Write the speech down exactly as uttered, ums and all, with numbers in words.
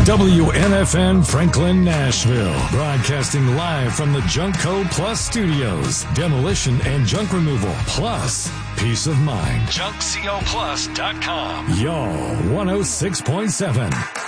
W N F N Franklin, Nashville. Broadcasting live from the Junkco Plus Studios. Demolition and junk removal. Plus, peace of mind. junk co plus dot com. Y'all, one oh six point seven.